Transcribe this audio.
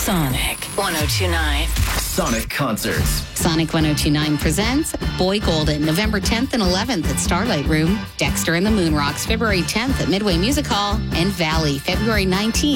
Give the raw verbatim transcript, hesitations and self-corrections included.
Sonic one oh two point nine. Sonic Concerts. Sonic one oh two point nine presents Boy Golden, November tenth and eleventh at Starlight Room. Dexter and the Moon Rocks, February tenth at Midway Music Hall. And Valley, February nineteenth.